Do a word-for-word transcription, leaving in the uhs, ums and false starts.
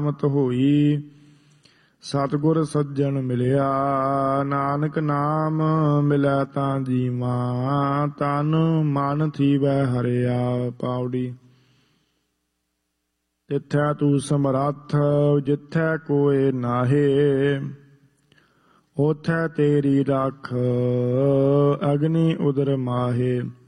ਮਤ ਹੋਈ। ਸਤਿਗੁਰ ਸੱਜਣ ਮਿਲਿਆ ਨਾਨਕ ਨਾਮ ਮਿਲੈ ਤਾਂ ਜੀਵਾ। ਤਨ ਮਨ ਥੀਵੈ ਹਰਿਆ। ਪਾਉੜੀ। ਤਿੱਥੈ ਤੂੰ ਸਮਰੱਥ ਜਿੱਥੈ ਕੋਇ ਨਾਹੇ। ਓਥੈ ਤੇਰੀ ਰੱਖ ਅਗਨੀ ਉਦਰ ਮਾਹੇ।